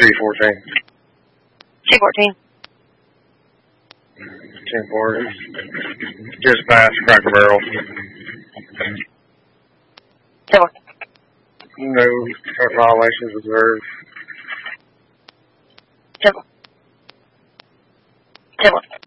314. 214. 10-4. Just past Cracker Barrel. 10-4. No truck violations observed. 10-4. 10-4.